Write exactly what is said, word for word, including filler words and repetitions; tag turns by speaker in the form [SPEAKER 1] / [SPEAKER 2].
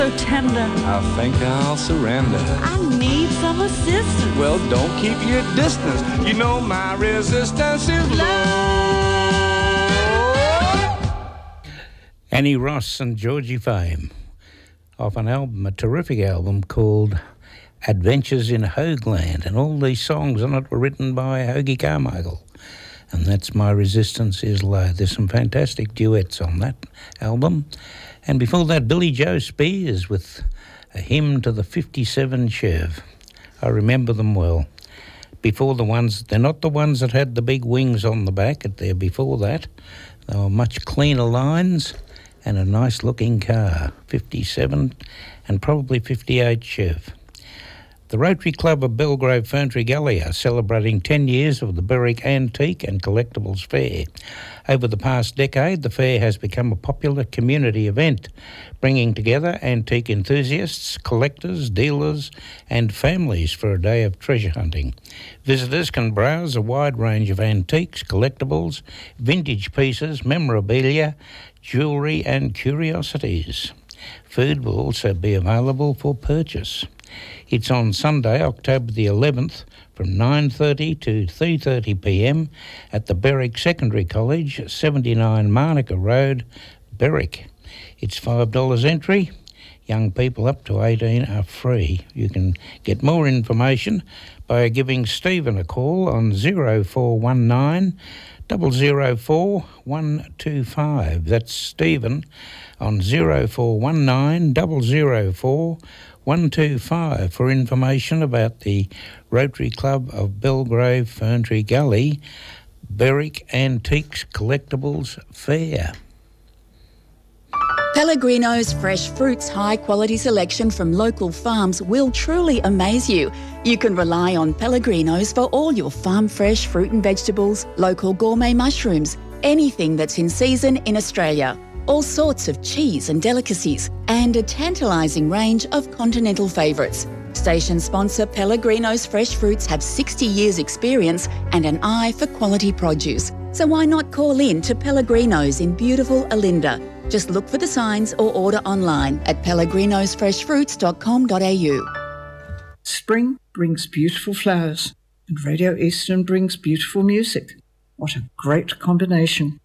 [SPEAKER 1] So tender.
[SPEAKER 2] I think I'll surrender.
[SPEAKER 1] I need some assistance.
[SPEAKER 2] Well, don't keep your distance. You know my resistance is low.
[SPEAKER 3] Annie Ross and Georgie Fame off an album, a terrific album called Adventures in Hoagland, and all these songs on it were written by Hoagie Carmichael. And that's My Resistance Is Low. There's some fantastic duets on that album. And before that, Billy Joe Spears with a hymn to the fifty-seven Chev. I remember them well. Before the ones, they're not the ones that had the big wings on the back. They're before that. They were much cleaner lines and a nice looking car. fifty-seven and probably fifty-eight Chev. The Rotary Club of Belgrave Ferntree Gully are celebrating ten years of the Berwick Antique and Collectibles Fair. Over the past decade, the fair has become a popular community event, bringing together antique enthusiasts, collectors, dealers and families for a day of treasure hunting. Visitors can browse a wide range of antiques, collectibles, vintage pieces, memorabilia, jewellery and curiosities. Food will also be available for purchase. It's on Sunday, October the eleventh, from nine thirty to three thirty p m at the Berwick Secondary College, seventy-nine Marnica Road, Berwick. It's five dollars entry. Young people up to eighteen are free. You can get more information by giving Stephen a call on zero four one nine, zero zero four, one two five. That's Stephen on zero four one nine, zero zero four, one two five for information about the Rotary Club of Belgrave Ferntree Gully Berwick Antiques Collectibles Fair.
[SPEAKER 4] Pellegrino's fresh fruits high quality selection from local farms will truly amaze you. You can rely on Pellegrino's for all your farm fresh fruit and vegetables, local gourmet mushrooms, anything that's in season in Australia. All sorts of cheese and delicacies, and a tantalising range of continental favourites. Station sponsor Pellegrino's Fresh Fruits have sixty years experience and an eye for quality produce. So why not call in to Pellegrino's in beautiful Olinda? Just look for the signs or order online at pellegrinos fresh fruits dot com dot a u.
[SPEAKER 5] Spring brings beautiful flowers and Radio Eastern brings beautiful music. What a great combination.